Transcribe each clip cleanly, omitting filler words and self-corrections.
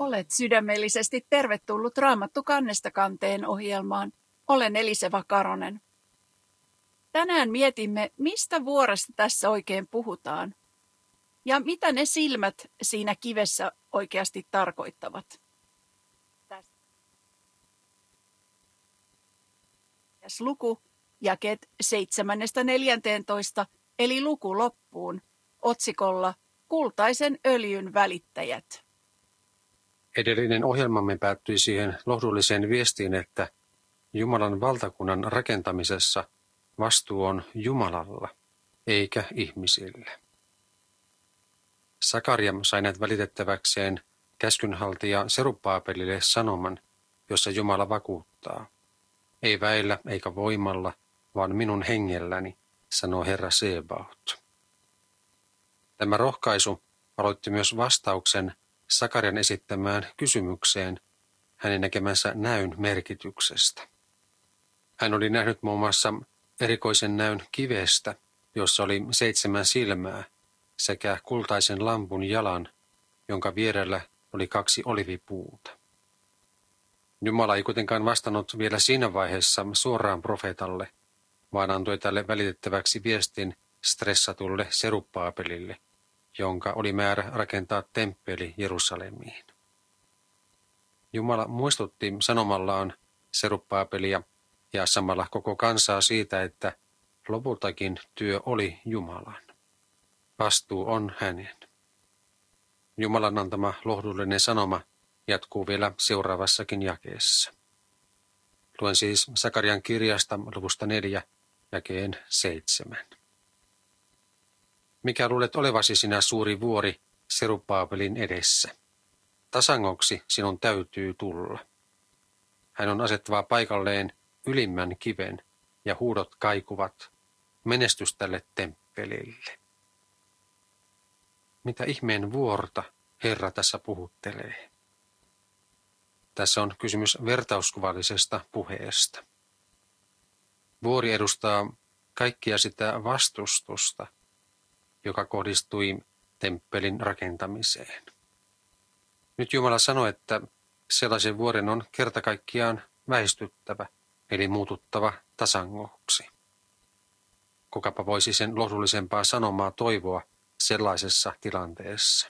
Olet sydämellisesti tervetullut Raamattu kannesta kanteen ohjelmaan. Olen Eliseva Karonen. Tänään mietimme, mistä vuoresta tässä oikein puhutaan ja mitä ne silmät siinä kivessä oikeasti tarkoittavat. Luku, jakeet 7-14, eli luku loppuun, otsikolla Kultaisen öljyn välittäjät. Edellinen ohjelmamme päättyi siihen lohdulliseen viestiin, että Jumalan valtakunnan rakentamisessa vastuu on Jumalalla, eikä ihmisillä. Sakaria sai näet välitettäväkseen käskynhaltija Serubbaabelille sanoman, jossa Jumala vakuuttaa. Ei väillä eikä voimalla, vaan minun hengelläni, sanoo Herra Sebaot. Tämä rohkaisu aloitti myös vastauksen Sakarian esittämään kysymykseen hänen näkemänsä näyn merkityksestä. Hän oli nähnyt muun muassa erikoisen näyn kivestä, jossa oli 7 silmää, sekä kultaisen lampun jalan, jonka vierellä oli 2 olivipuuta. Jumala ei kuitenkaan vastannut vielä siinä vaiheessa suoraan profeetalle, vaan antoi tälle välitettäväksi viestin stressatulle Serubbaabelille, jonka oli määrä rakentaa temppeli Jerusalemiin. Jumala muistutti sanomallaan Serubbaabelia ja samalla koko kansaa siitä, että lopultakin työ oli Jumalan. Vastuu on hänen. Jumalan antama lohdullinen sanoma jatkuu vielä seuraavassakin jakeessa. Luen siis Sakarian kirjasta luvusta 4, jakeen 7. Mikä luulet olevasi sinä suuri vuori Serubbaabelin edessä? Tasangoksi sinun täytyy tulla. Hän on asettava paikalleen ylimmän kiven ja huudot kaikuvat, menestys tälle temppelille. Mitä ihmeen vuorta Herra tässä puhuttelee? Tässä on kysymys vertauskuvallisesta puheesta. Vuori edustaa kaikkia sitä vastustusta, joka kohdistui temppelin rakentamiseen. Nyt Jumala sanoi, että sellaisen vuoren on kerta kaikkiaan väistyttävä, eli muututtava tasangoksi. Kukapa voisi sen lohdullisempaa sanomaa toivoa sellaisessa tilanteessa.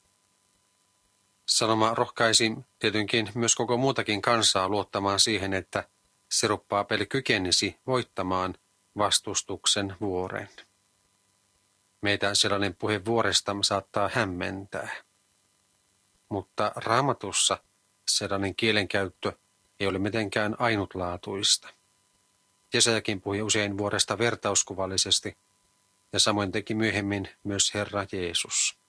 Sanoma rohkaisi tietenkin myös koko muutakin kansaa luottamaan siihen, että Serubbaabel kykenisi voittamaan vastustuksen vuoren. Meitä sellainen puhe vuoresta saattaa hämmentää. Mutta Raamatussa sellainen kielenkäyttö ei ole mitenkään ainutlaatuista. Jesajakin puhui usein vuoresta vertauskuvallisesti, ja samoin teki myöhemmin myös Herra Jeesus.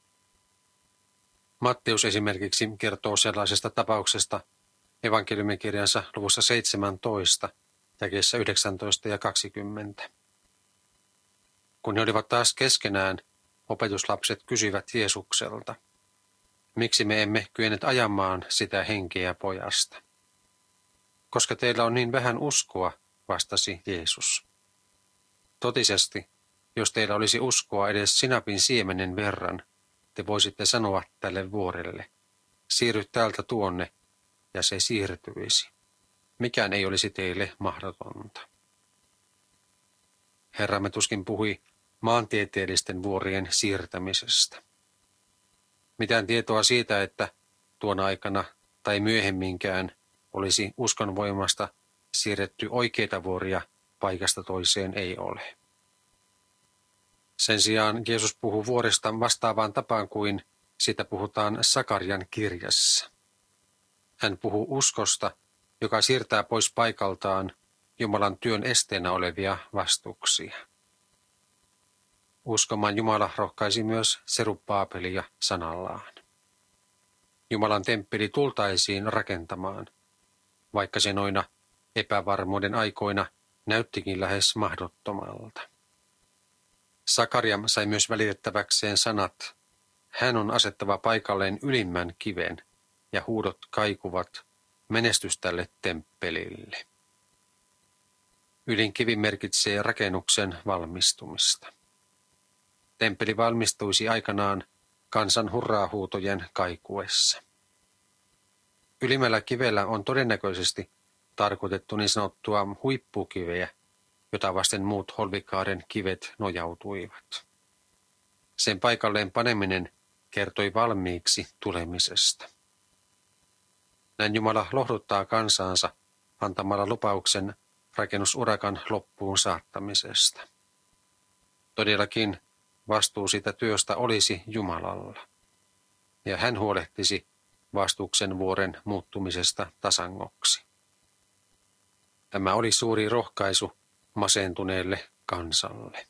Matteus esimerkiksi kertoo sellaisesta tapauksesta evankeliumikirjansa luvussa 17, jakeissa 19 ja 20. Kun he olivat taas keskenään, opetuslapset kysyivät Jeesukselta, miksi me emme kyenneet ajamaan sitä henkeä pojasta? Koska teillä on niin vähän uskoa, vastasi Jeesus. Totisesti, jos teillä olisi uskoa edes sinapin siemenen verran, te voisitte sanoa tälle vuorelle, siirry täältä tuonne, ja se siirtyisi. Mikään ei olisi teille mahdotonta. Herramme tuskin puhui maantieteellisten vuorien siirtämisestä. Mitään tietoa siitä, että tuona aikana tai myöhemminkään olisi uskonvoimasta siirretty oikeita vuoria paikasta toiseen ei ole. Sen sijaan Jeesus puhuu vuoresta vastaavaan tapaan kuin siitä puhutaan Sakarian kirjassa. Hän puhuu uskosta, joka siirtää pois paikaltaan Jumalan työn esteenä olevia vastuksia. Uskomaan Jumala rohkaisi myös Serubbaabelia sanallaan. Jumalan temppeli tultaisiin rakentamaan, vaikka se noina epävarmuuden aikoina näyttikin lähes mahdottomalta. Sakaria sai myös välitettäväkseen sanat, hän on asettava paikalleen ylimmän kiven ja huudot kaikuvat, menestys tälle temppelille. Ylin kivi merkitsee rakennuksen valmistumista. Temppeli valmistuisi aikanaan kansan hurraahuutojen kaikuessa. Ylimmällä kivellä on todennäköisesti tarkoitettu niin sanottua huippukiveä, jota vasten muut holvikaaren kivet nojautuivat. Sen paikalleen paneminen kertoi valmiiksi tulemisesta. Näin Jumala lohduttaa kansaansa antamalla lupauksen rakennusurakan loppuun saattamisesta. Todellakin vastuu siitä työstä olisi Jumalalla, ja hän huolehtisi vastuksen vuoren muuttumisesta tasangoksi. Tämä oli suuri rohkaisu masentuneelle kansalle.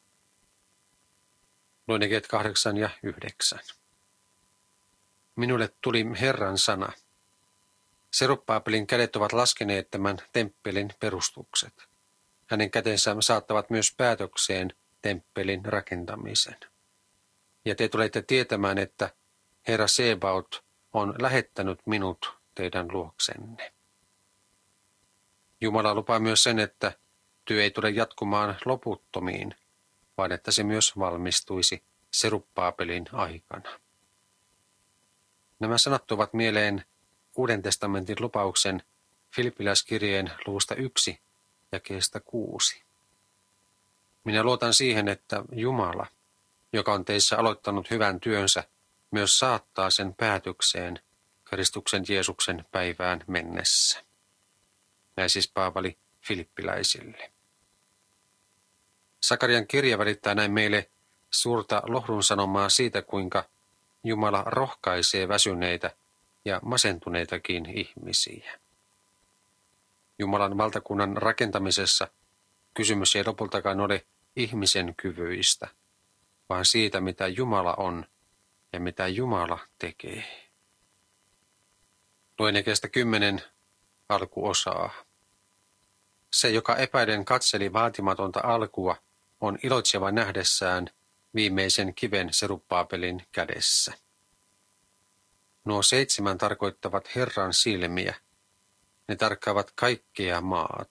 Luen jakeet 8 ja 9. Minulle tuli Herran sana. Serubbaabelin kädet ovat laskeneet tämän temppelin perustukset. Hänen kätensä saattavat myös päätökseen temppelin rakentamisen. Ja te tulette tietämään, että Herra Sebaot on lähettänyt minut teidän luoksenne. Jumala lupaa myös sen, että työ ei tule jatkumaan loputtomiin, vaan että se myös valmistuisi Serubbaabelin aikana. Nämä sanat tuovat mieleen Uuden testamentin lupauksen Filippiläiskirjeen luvusta 1 jakeesta 6. Minä luotan siihen, että Jumala, joka on teissä aloittanut hyvän työnsä, myös saattaa sen päätökseen Kristuksen Jeesuksen päivään mennessä. Näin siis Paavali filippiläisille. Sakarian kirja välittää näin meille suurta lohdun sanomaa siitä, kuinka Jumala rohkaisee väsyneitä ja masentuneitakin ihmisiä. Jumalan valtakunnan rakentamisessa kysymys ei lopultakaan ole ihmisen kyvyistä, vaan siitä, mitä Jumala on ja mitä Jumala tekee. Luen jakeesta 10 alkuosaa. Se, joka epäiden katseli vaatimatonta alkua, on iloitseva nähdessään viimeisen kiven Serubbaabelin kädessä. Nuo 7 tarkoittavat Herran silmiä. Ne tarkkaavat kaikkea maata.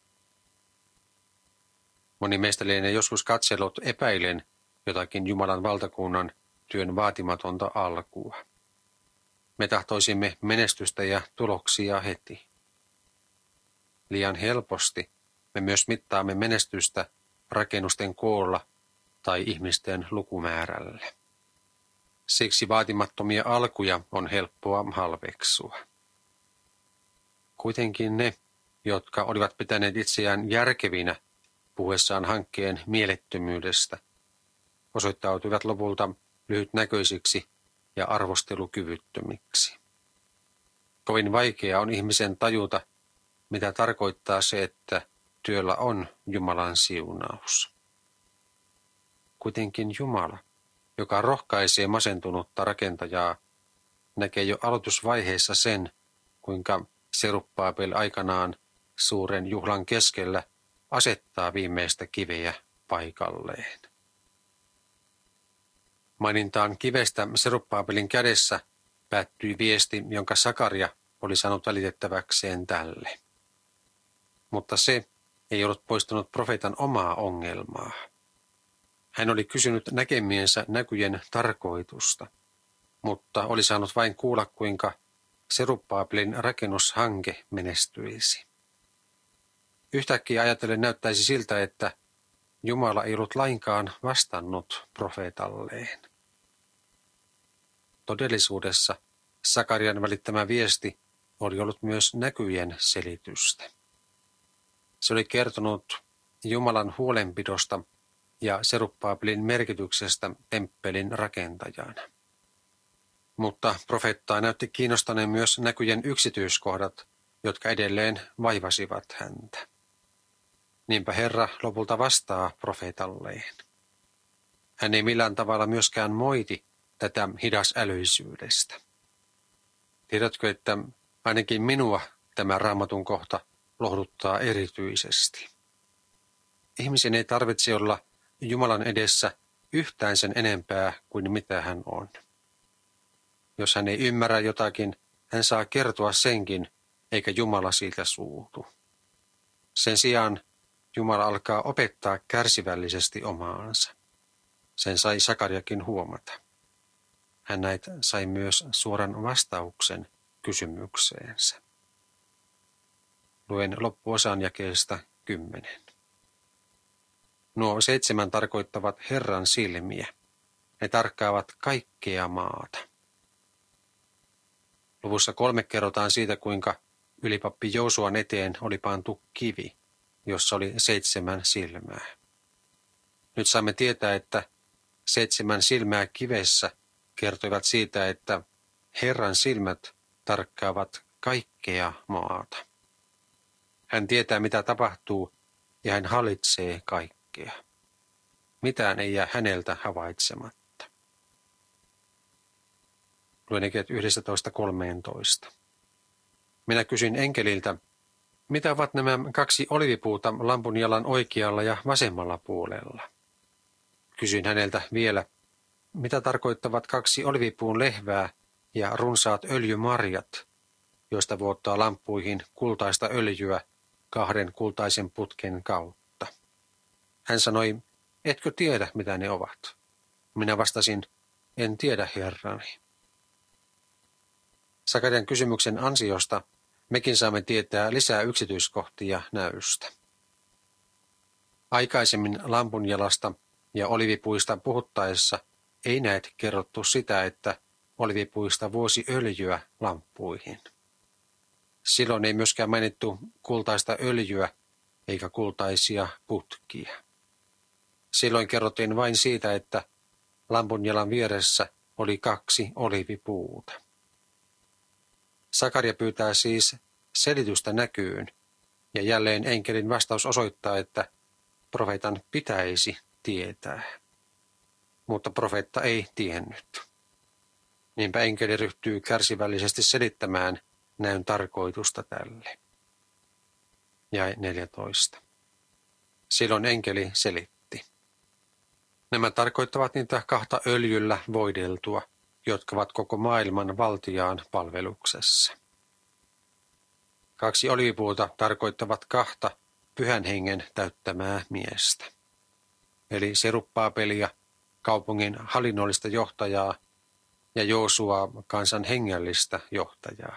Moni meistä lienee joskus katsellut epäilen jotakin Jumalan valtakunnan työn vaatimatonta alkua. Me tahtoisimme menestystä ja tuloksia heti. Liian helposti me myös mittaamme menestystä rakennusten koolla tai ihmisten lukumäärällä. Siksi vaatimattomia alkuja on helppoa halveksua. Kuitenkin ne, jotka olivat pitäneet itseään järkevinä puhuessaan hankkeen mielettömyydestä, osoittautuivat lopulta lyhytnäköisiksi ja arvostelukyvyttömiksi. Kovin vaikea on ihmisen tajuta, mitä tarkoittaa se, että työllä on Jumalan siunaus. Kuitenkin Jumala, joka rohkaisee masentunutta rakentajaa, näkee jo aloitusvaiheessa sen, kuinka Serubbaabel aikanaan suuren juhlan keskellä asettaa viimeistä kiveä paikalleen. Mainintaan kivestä Serubbaabelin kädessä päättyi viesti, jonka Sakaria oli saanut välitettäväkseen tälle. Mutta se ei ollut poistanut profeetan omaa ongelmaa. Hän oli kysynyt näkemiensä näkyjen tarkoitusta, mutta oli saanut vain kuulla, kuinka Serubbaabelin rakennushanke menestyisi. Yhtäkkiä ajatellen näyttäisi siltä, että Jumala ei ollut lainkaan vastannut profeetalleen. Todellisuudessa Sakarian välittämä viesti oli ollut myös näkyjen selitystä. Se oli kertonut Jumalan huolenpidosta ja Serubbaabelin merkityksestä temppelin rakentajana. Mutta profeettaa näytti kiinnostaneen myös näkyjen yksityiskohdat, jotka edelleen vaivasivat häntä. Niinpä Herra lopulta vastaa profeetalleen. Hän ei millään tavalla myöskään moiti tätä hidasälyisyydestä. Tiedätkö, että ainakin minua tämä Raamatun kohta lohduttaa erityisesti. Ihmisen ei tarvitse olla Jumalan edessä yhtään sen enempää kuin mitä hän on. Jos hän ei ymmärrä jotakin, hän saa kertoa senkin, eikä Jumala siitä suutu. Sen sijaan Jumala alkaa opettaa kärsivällisesti omaansa. Sen sai Sakariakin huomata. Hän näet sai myös suoran vastauksen kysymykseensä. Luen loppuosan jakeesta 10. Nuo 7 tarkoittavat Herran silmiä. Ne tarkkaavat kaikkea maata. Luvussa 3 kerrotaan siitä, kuinka ylipappi Joosuan eteen oli pantu kivi, jossa oli 7 silmää. Nyt saamme tietää, että 7 silmää kivessä kertoivat siitä, että Herran silmät tarkkaavat kaikkea maata. Hän tietää, mitä tapahtuu, ja hän hallitsee kaikkea. Mitään ei jää häneltä havaitsematta. Luen jakeet 11:13. Minä kysyin enkeliltä, mitä ovat nämä 2 olivipuuta lampun jalan oikealla ja vasemmalla puolella? Kysyin häneltä vielä, mitä tarkoittavat 2 olivipuun lehvää ja runsaat öljymarjat, joista vuottaa lamppuihin kultaista öljyä 2 kultaisen putken kautta. Hän sanoi, etkö tiedä, mitä ne ovat? Minä vastasin, en tiedä, Herrani. Sakarian kysymyksen ansiosta mekin saamme tietää lisää yksityiskohtia näystä. Aikaisemmin lampunjalasta ja olivipuista puhuttaessa ei näet kerrottu sitä, että olivipuista vuosi öljyä lamppuihin. Silloin ei myöskään mainittu kultaista öljyä eikä kultaisia putkia. Silloin kerrottiin vain siitä, että lampunjalan vieressä oli 2 olivipuuta. Sakaria pyytää siis selitystä näkyyn, ja jälleen enkelin vastaus osoittaa, että profeetan pitäisi tietää. Mutta profeetta ei tiennyt. Niinpä enkeli ryhtyy kärsivällisesti selittämään näyn tarkoitusta tälle. Jae 14. Silloin enkeli selitti. Nämä tarkoittavat niitä 2 öljyllä voideltua, jotka ovat koko maailman valtiaan palveluksessa. 2 olivipuuta tarkoittavat 2 pyhän hengen täyttämää miestä. Eli Serubbaabelia, kaupungin hallinnollista johtajaa, ja Joosua, kansan hengellistä johtajaa.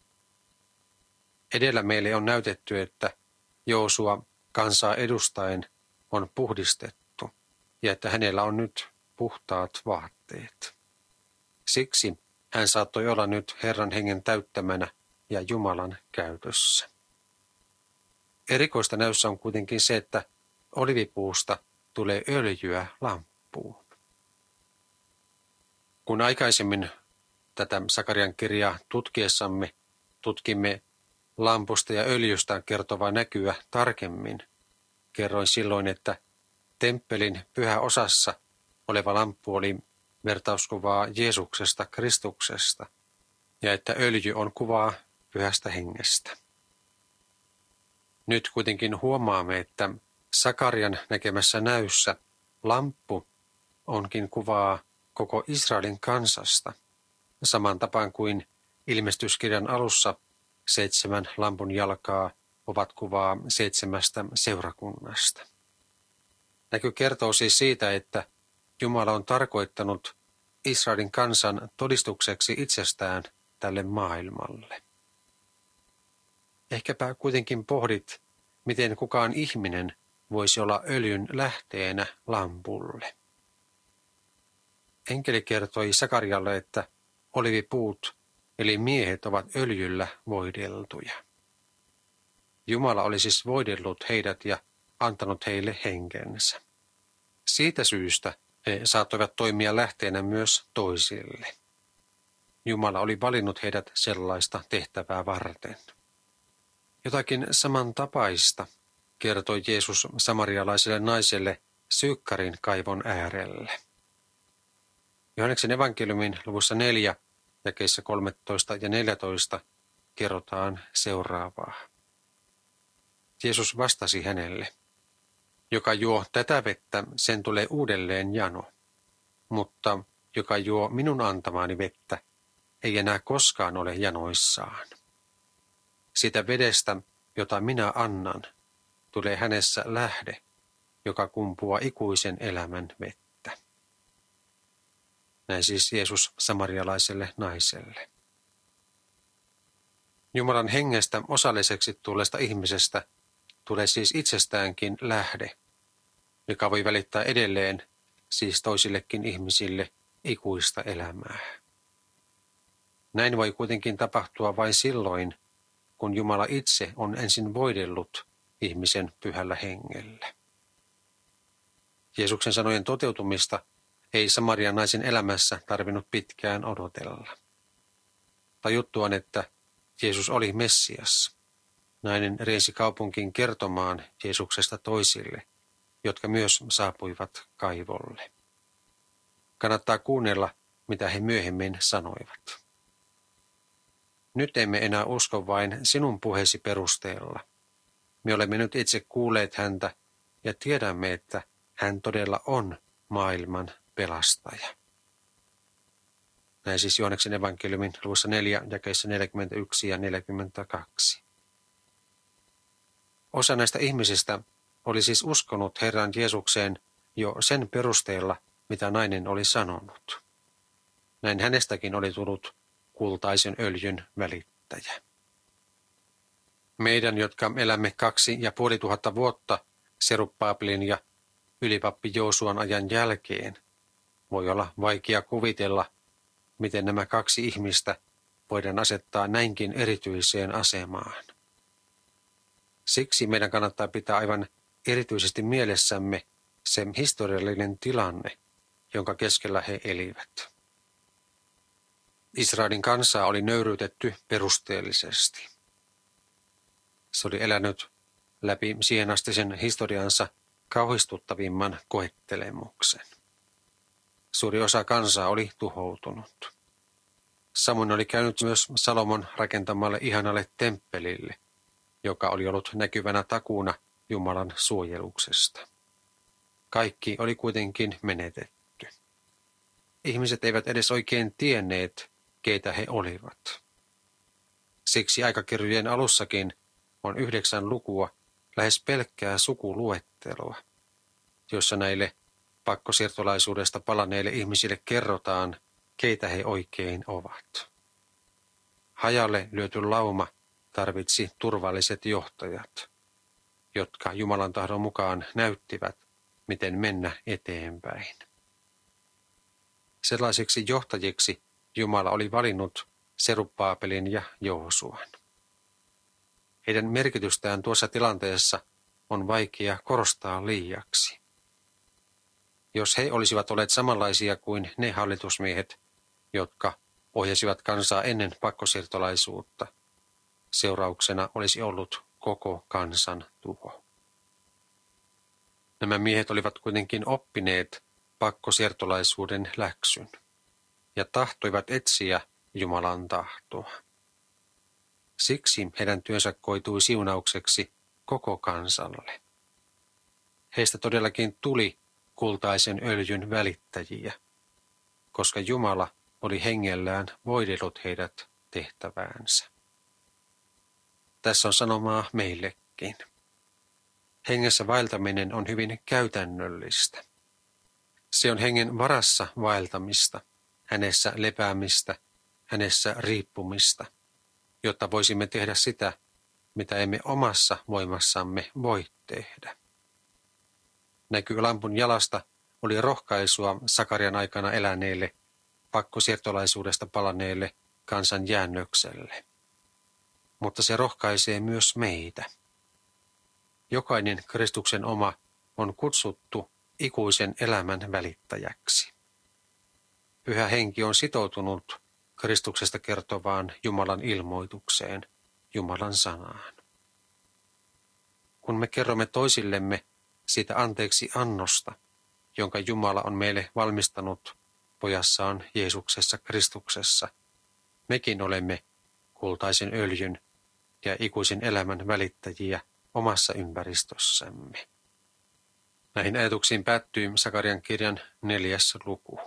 Edellä meille on näytetty, että Joosua kansaa edustaen on puhdistettu ja että hänellä on nyt puhtaat vaatteet. Siksi hän saattoi olla nyt Herran hengen täyttämänä ja Jumalan käytössä. Erikoista näyssä on kuitenkin se, että olivipuusta tulee öljyä lamppuun. Kun aikaisemmin tätä Sakarian kirjaa tutkiessamme tutkimme lampusta ja öljystä kertovaa näkyä tarkemmin, kerroin silloin, että temppelin pyhäosassa oleva lamppu oli vertauskuvaa Jeesuksesta, Kristuksesta, ja että öljy on kuvaa pyhästä hengestä. Nyt kuitenkin huomaamme, että Sakarian näkemässä näyssä lamppu onkin kuvaa koko Israelin kansasta, saman tapaan kuin ilmestyskirjan alussa 7 lampun jalkaa ovat kuvaa 7 seurakunnasta. Näky kertoo siis siitä, että Jumala on tarkoittanut Israelin kansan todistukseksi itsestään tälle maailmalle. Ehkäpä kuitenkin pohdit, miten kukaan ihminen voisi olla öljyn lähteenä lampulle. Enkeli kertoi Sakarialle, että olivipuut eli miehet ovat öljyllä voideltuja. Jumala oli siis voidellut heidät ja antanut heille henkensä. Siitä syystä he saattoivat toimia lähteenä myös toisille. Jumala oli valinnut heidät sellaista tehtävää varten. Jotakin samantapaista kertoi Jeesus samarialaiselle naiselle Syykkarin kaivon äärelle. Johanneksen evankeliumin luvussa 4, jakeissa 13 ja 14 kerrotaan seuraavaa. Jeesus vastasi hänelle, joka juo tätä vettä, sen tulee uudelleen jano, mutta joka juo minun antamaani vettä, ei enää koskaan ole janoissaan. Siitä vedestä, jota minä annan, tulee hänessä lähde, joka kumpuaa ikuisen elämän vettä. Näin siis Jeesus samarialaiselle naiselle. Jumalan hengestä osalliseksi tulleesta ihmisestä tulee siis itsestäänkin lähde, joka voi välittää edelleen, siis toisillekin ihmisille, ikuista elämää. Näin voi kuitenkin tapahtua vain silloin, kun Jumala itse on ensin voidellut ihmisen pyhällä hengellä. Jeesuksen sanojen toteutumista ei Samarian naisen elämässä tarvinnut pitkään odotella. Tajuttuaan, että Jeesus oli Messias, nainen riensi kaupunkiin kertomaan Jeesuksesta toisille, jotka myös saapuivat kaivolle. Kannattaa kuunnella, mitä he myöhemmin sanoivat. Nyt emme enää usko vain sinun puheesi perusteella. Me olemme nyt itse kuulleet häntä ja tiedämme, että hän todella on maailman pelastaja. Näin siis Johanneksen evankeliumin luvussa 4, jakeissa 41 ja 42. Osa näistä ihmisistä oli siis uskonut Herran Jeesukseen jo sen perusteella, mitä nainen oli sanonut. Näin hänestäkin oli tullut kultaisen öljyn välittäjä. Meidän, jotka elämme 2500 vuotta Serubabelin ja ylipappi Joosuan ajan jälkeen, voi olla vaikea kuvitella, miten nämä kaksi ihmistä voidaan asettaa näinkin erityiseen asemaan. Siksi meidän kannattaa pitää aivan erityisesti mielessämme se historiallinen tilanne, jonka keskellä he elivät. Israelin kansaa oli nöyryytetty perusteellisesti. Se oli elänyt läpi siihen asti sen historiansa kauhistuttavimman koettelemuksen. Suuri osa kansaa oli tuhoutunut. Samoin oli käynyt myös Salomon rakentamalle ihanalle temppelille, joka oli ollut näkyvänä takuuna Jumalan suojeluksesta. Kaikki oli kuitenkin menetetty. Ihmiset eivät edes oikein tienneet, keitä he olivat. Siksi aikakirjojen alussakin on 9 lukua lähes pelkkää sukuluetteloa, jossa näille pakkosiirtolaisuudesta palanneille ihmisille kerrotaan, keitä he oikein ovat. Hajalle lyöty lauma tarvitsi turvalliset johtajat, jotka Jumalan tahdon mukaan näyttivät, miten mennä eteenpäin. Sellaisiksi johtajiksi Jumala oli valinnut Serubabelin ja Joosuan. Heidän merkitystään tuossa tilanteessa on vaikea korostaa liiaksi. Jos he olisivat olleet samanlaisia kuin ne hallitusmiehet, jotka ohjasivat kansaa ennen pakkosiirtolaisuutta, seurauksena olisi ollut koko kansan tuho. Nämä miehet olivat kuitenkin oppineet pakkosiirtolaisuuden läksyn ja tahtoivat etsiä Jumalan tahtoa. Siksi heidän työnsä koitui siunaukseksi koko kansalle. Heistä todellakin tuli kultaisen öljyn välittäjiä, koska Jumala oli hengellään voidellut heidät tehtäväänsä. Tässä on sanomaa meillekin. Hengessä vaeltaminen on hyvin käytännöllistä. Se on hengen varassa vaeltamista, hänessä lepäämistä, hänessä riippumista, jotta voisimme tehdä sitä, mitä emme omassa voimassamme voi tehdä. Näky lampun jalasta oli rohkaisua Sakarian aikana eläneelle, pakkosiirtolaisuudesta palanneelle kansan jäännökselle. Mutta se rohkaisee myös meitä. Jokainen Kristuksen oma on kutsuttu ikuisen elämän välittäjäksi. Pyhä henki on sitoutunut Kristuksesta kertovaan Jumalan ilmoitukseen, Jumalan sanaan. Kun me kerromme toisillemme siitä anteeksi annosta, jonka Jumala on meille valmistanut pojassaan Jeesuksessa Kristuksessa, mekin olemme kultaisen öljyn ja ikuisen elämän välittäjiä omassa ympäristössämme. Näihin ajatuksiin päättyy Sakarian kirjan 4. luku.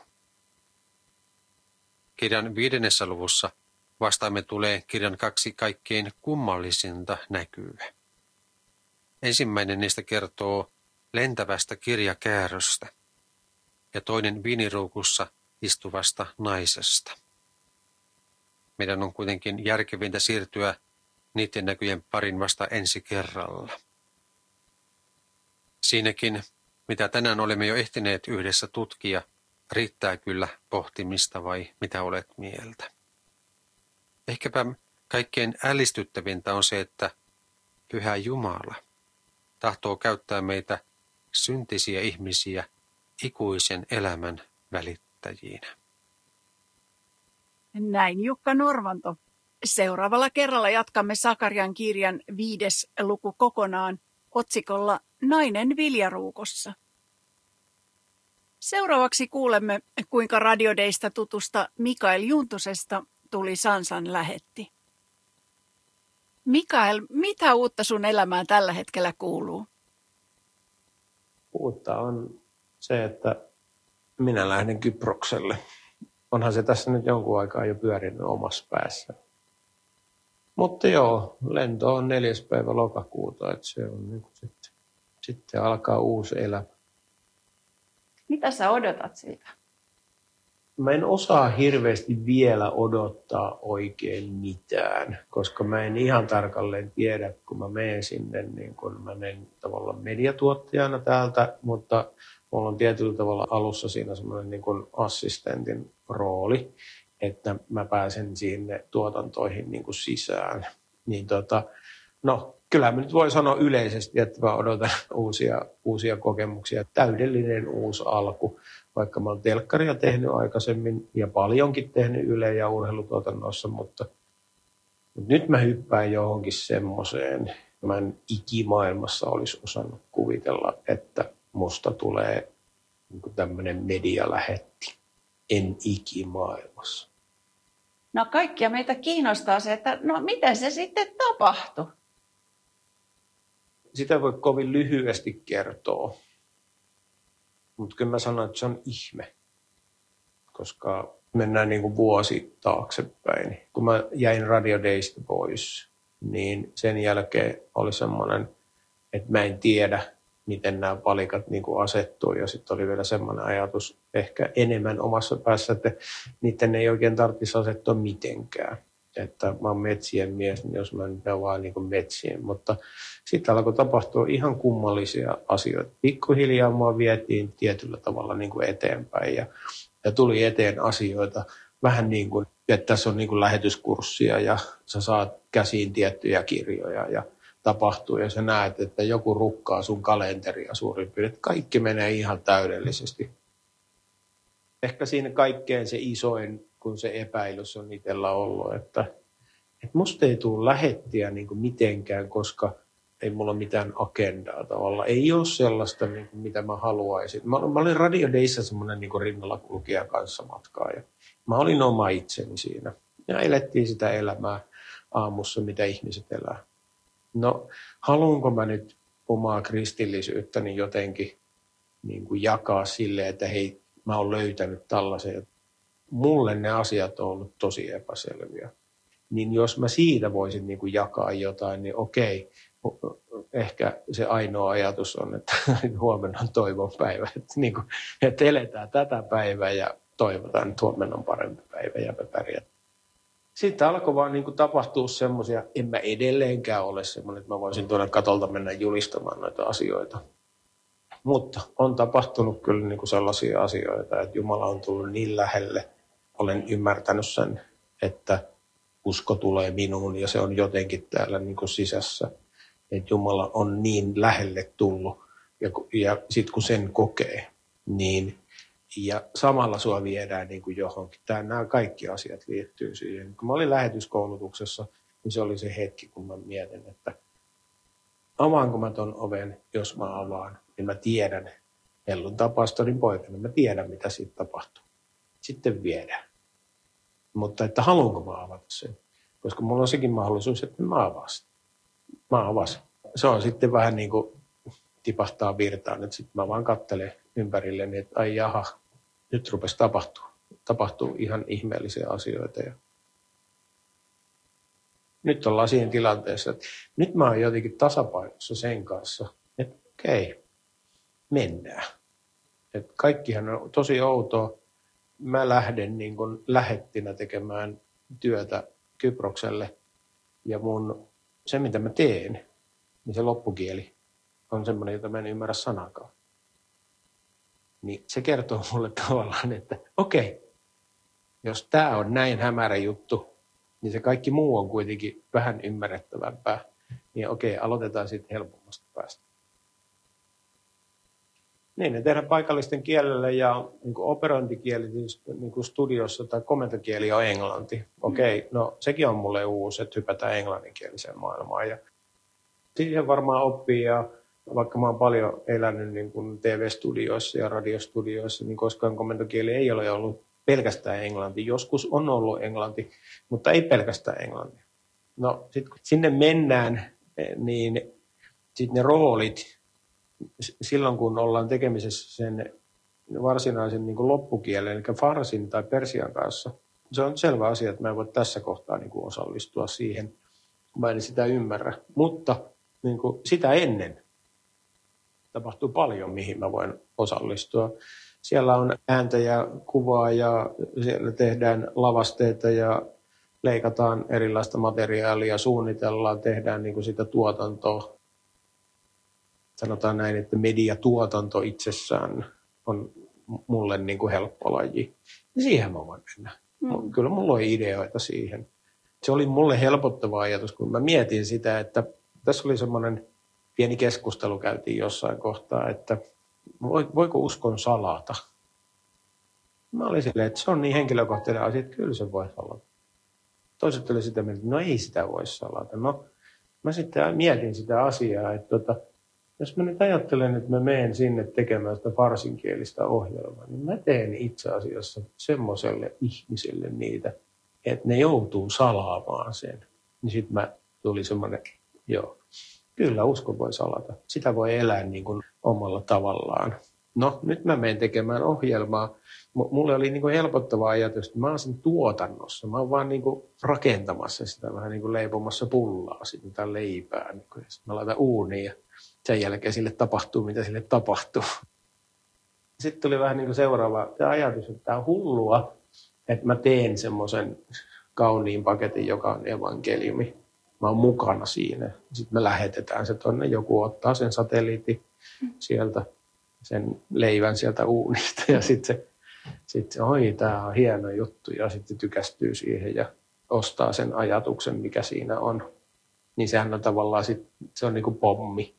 Kirjan 5. luvussa vastaamme tulee kirjan 2 kaikkein kummallisinta näkyä. Ensimmäinen niistä kertoo lentävästä kirjakääröstä ja toinen viiniruukussa istuvasta naisesta. Meidän on kuitenkin järkevintä siirtyä niiden näkyjen parin vasta ensi kerralla. Siinäkin, mitä tänään olemme jo ehtineet yhdessä tutkia, riittää kyllä pohtimista vai mitä olet mieltä. Ehkäpä kaikkein ällistyttävintä on se, että Pyhä Jumala tahtoo käyttää meitä syntisiä ihmisiä ikuisen elämän välittäjinä. Näin Jukka Norvanto. Seuraavalla kerralla jatkamme Sakarian kirjan 5. luku kokonaan otsikolla Nainen viljaruukossa. Seuraavaksi kuulemme, kuinka radiodeista tutusta Mikael Juntusesta tuli Sansan lähetti. Mikael, mitä uutta sun elämään tällä hetkellä kuuluu? Uutta on se, että minä lähden Kyprokselle. Onhan se tässä nyt jonkun aikaa jo pyörinyt omassa päässä. Mutta joo, lento on 4. päivä lokakuuta, että se on niin kuin sitten alkaa uusi elämä. Mitä sä odotat siltä? Mä en osaa hirveästi vielä odottaa oikein mitään, koska mä en ihan tarkalleen tiedä, kun mä menen sinne, niin kun mä menen tavallaan mediatuottajana täältä, mutta mulla on tietyllä tavalla alussa siinä semmoinen niin kuin assistentin rooli, että mä pääsen sinne tuotantoihin niin kuin sisään. Niin no, kyllä mä nyt voi sanoa yleisesti, että mä odotan uusia kokemuksia, täydellinen uusi alku. Vaikka mä oon telkkaria tehnyt aikaisemmin ja paljonkin tehnyt Yle- ja urheilutuotannossa, mutta nyt mä hyppään johonkin semmoiseen. Mä en ikimaailmassa olisi osannut kuvitella, että musta tulee niin tämmöinen medialähetti. En ikimaailmassa. No kaikkia meitä kiinnostaa se, että no miten se sitten tapahtui? Sitä voi kovin lyhyesti kertoa. Mutta kyllä mä sanon, että se on ihme, koska mennään niin kuin vuosi taaksepäin. Kun mä jäin Radio Daysta pois, niin sen jälkeen oli semmoinen, että mä en tiedä, miten nämä palikat niin kuin asettuu. Ja sitten oli vielä semmoinen ajatus ehkä enemmän omassa päässä, että niiden ei oikein tarvitsisi asettua mitenkään. Että mä oon metsien mies, niin jos mä nyt menen vaan niin kuin metsien. Mutta sitten alkoi tapahtua ihan kummallisia asioita. Pikkuhiljaa mua vietiin tietyllä tavalla niin kuin eteenpäin ja tuli eteen asioita vähän niin kuin, että tässä on niin kuin lähetyskurssia ja sä saat käsiin tiettyjä kirjoja ja tapahtuu ja sä näet, että joku rukkaa sun kalenteria suurin piirtein. Kaikki menee ihan täydellisesti. Ehkä siinä kaikkein se isoin, kun se epäilys on itsellä ollut, että musta ei tule lähettiä niin kuin mitenkään, koska ei mulla ole mitään agendaa tavallaan. Ei ole sellaista, niin kuin mitä mä haluaisin. Mä olin Radio Dayssa semmoinen niin kuin rinnalla kulkija kanssa matkaa ja mä olin oma itseni siinä. Ja elettiin sitä elämää aamussa, mitä ihmiset elää. No, haluanko mä nyt omaa kristillisyyttäni jotenkin niin kuin jakaa silleen, että hei, mä oon löytänyt tällaisen. Mulle ne asiat on ollut tosi epäselviä. Niin jos mä siitä voisin niin kuin jakaa jotain, niin okei. Ehkä se ainoa ajatus on, että huomenna on toivon päivä. Että eletään tätä päivää ja toivotaan, että huomenna on parempi päivä ja me pärjätään. Sitten alkoi vaan niin kuin tapahtua semmoisia, en mä edelleenkään ole semmoinen, että mä voisin tuonne katolta mennä julistamaan noita asioita. Mutta on tapahtunut kyllä niin kuin sellaisia asioita, että Jumala on tullut niin lähelle. Olen ymmärtänyt sen, että usko tulee minuun ja se on jotenkin täällä niin kuin sisässä. Että Jumala on niin lähelle tullut ja sitten kun sen kokee, niin ja samalla sua viedään niin kuin johonkin. Nämä kaikki asiat liittyy siihen. Kun mä olin lähetyskoulutuksessa, niin se oli se hetki, kun mä mietin, että avaanko mä ton oven, jos mä avaan, niin mä tiedän, helluntai-pastorin poikana, mä tiedän, mitä siitä tapahtuu. Sitten viedään. Mutta että haluanko mä avata sen? Koska mulla on sekin mahdollisuus, että mä avasin. Mä avasin. Se on sitten vähän niin kuin tipahtaa virtaan, että sitten mä vaan katselen ympärilleni, että ai jaha, nyt rupesi tapahtuu ihan ihmeellisiä asioita. Ja nyt ollaan siinä tilanteessa, että nyt mä oon jotenkin tasapainossa sen kanssa, että okei, mennään. Että kaikkihan on tosi outoa. Mä lähden niin kuin lähettinä tekemään työtä Kyprokselle ja mun se, mitä mä teen, niin se loppukieli on semmoinen, jota mä en ymmärrä sanakaan. Niin se kertoo mulle tavallaan, että okei, jos tämä on näin hämärä juttu, niin se kaikki muu on kuitenkin vähän ymmärrettävämpää. Niin okei, aloitetaan sitten helpommasta päästä. Niin, ne tehdään paikallisten kielellä ja niin kuin operointikieli niin kuin studiossa tai komentokieli on englanti. Okei, no sekin on mulle uusi, että hypätään englanninkieliseen maailmaan. Ja siihen varmaan oppii ja vaikka mä oon paljon elänyt niin kuin TV-studioissa ja radiostudioissa, niin koskaan komentokieli ei ole ollut pelkästään englanti. Joskus on ollut englanti, mutta ei pelkästään englanti. No sitten kun sinne mennään, niin sitten ne roolit, silloin kun ollaan tekemisessä sen varsinaisen niin kuin loppukielen, eli farsin tai persian kanssa, se on selvä asia, että mä en voi tässä kohtaa niin kuin osallistua siihen, kun mä en sitä ymmärrä. Mutta niin kuin sitä ennen tapahtuu paljon, mihin mä voin osallistua. Siellä on ääntä ja kuvaa ja siellä tehdään lavasteita ja leikataan erilaista materiaalia, suunnitellaan, tehdään niin kuin sitä tuotantoa. Sanotaan näin, että mediatuotanto itsessään on mulle niin kuin helppo laji. Ja siihen mä voin mennä. Kyllä mulla on ideoita siihen. Se oli mulle helpottava ajatus, kun mä mietin sitä, että tässä oli semmoinen pieni keskustelu käytiin jossain kohtaa, että voiko uskon salata? Mä olin silleen, että se on niin henkilökohtainen asia, että kyllä se voi salata. Toiset oli sitä mieltä, että no ei sitä voi salata. No mä sitten mietin sitä asiaa, että jos mä nyt ajattelen, että mä menen sinne tekemään sitä farsinkielistä ohjelmaa, niin mä teen itse asiassa semmoiselle ihmiselle niitä, että ne joutuu salaamaan sen. Niin sitten tuli semmoinen, joo, kyllä usko voi salata. Sitä voi elää niin kuin omalla tavallaan. No, nyt mä menen tekemään ohjelmaa. Mulle oli niin kuin helpottava ajatus, että mä oon sen tuotannossa. Mä oon vaan niin kuin rakentamassa sitä, vähän niin kuin leipomassa pullaa, sitä leipää. Niin kuin, mä laitan uuniin ja sen jälkeen sille tapahtuu, mitä sille tapahtuu. Sitten tuli vähän niin kuin seuraava ajatus, että tämä on hullua, että mä teen semmoisen kauniin paketin, joka on evankeliumi. Mä oon mukana siinä. Sitten me lähetetään se tonne, joku ottaa sen satelliitin sieltä, sen leivän sieltä uunista ja sitten se oi, tämä on hieno juttu ja sitten tykästyy siihen ja ostaa sen ajatuksen, mikä siinä on. Niin sehän on tavallaan, se on niin kuin pommi.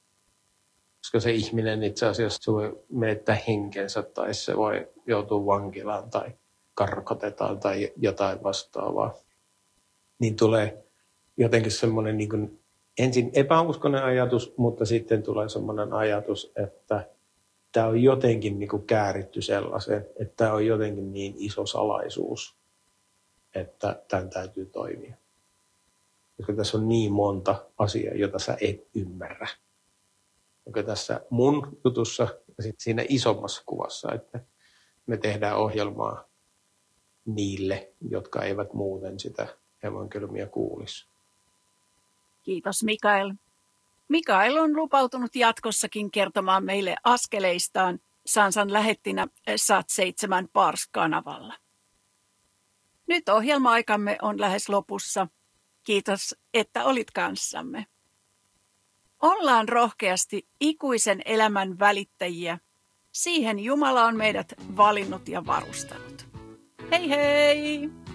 Koska se ihminen itse asiassa se voi menettää henkensä tai se voi joutua vankilaan tai karkotetaan tai jotain vastaavaa. Niin tulee jotenkin semmoinen niin kuin ensin epäuskoinen ajatus, mutta sitten tulee semmoinen ajatus, että tämä on jotenkin niin kuin kääritty sellaiseen, että tämä on jotenkin niin iso salaisuus, että tämän täytyy toimia. Koska tässä on niin monta asiaa, jota sä et ymmärrä. Joka tässä mun jutussa ja sitten siinä isommassa kuvassa, että me tehdään ohjelmaa niille, jotka eivät muuten sitä evankeliumia kuulisi. Kiitos Mikael. Mikael on lupautunut jatkossakin kertomaan meille askeleistaan Sansan lähettinä Sat7 Pars-kanavalla. Nyt ohjelma-aikamme on lähes lopussa. Kiitos, että olit kanssamme. Ollaan rohkeasti ikuisen elämän välittäjiä. Siihen Jumala on meidät valinnut ja varustanut. Hei hei!